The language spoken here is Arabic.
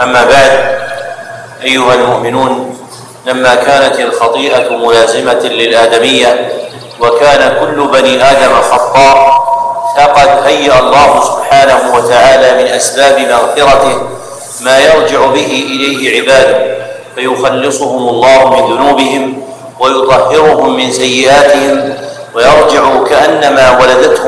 أما بعد، أيها المؤمنون، لما كانت الخطيئة ملازمة للآدمية وكان كل بني آدم خطاء، فقد هيأ الله سبحانه وتعالى من أسباب مغفرته ما يرجع به إليه عباده، فيخلصهم الله من ذنوبهم ويطهرهم من سيئاتهم، ويرجع كأنما ولدتهم